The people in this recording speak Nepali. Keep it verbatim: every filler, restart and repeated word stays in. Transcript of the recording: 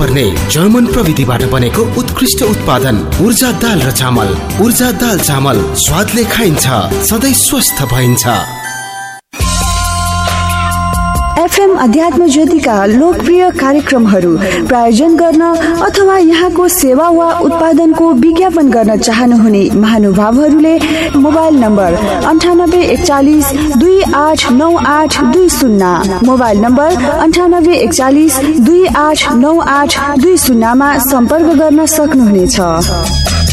पर्ने जर्मन प्रविधिबाट बनेको उत्कृष्ट उत्पादन ऊर्जा दाल र चामल। ऊर्जा दाल चामल स्वादले खाइन्छ, सधैँ स्वस्थ भइन्छ। एफएम अध्यात्म ज्योतिका लोकप्रिय कार्यक्रमहरू प्रायोजन गर्न अथवा यहाँको सेवा वा उत्पादनको विज्ञापन गर्न चाहनुहुने महानुभावहरूले मोबाइल नम्बर अन्ठानब्बे एकचालिस दुई आठ नौ आठ दुई शून्य मोबाइल नम्बर अन्ठानब्बे एकचालिस दुई आठ नौ आठ दुई शून्यमा सम्पर्क गर्न सक्नुहुनेछ।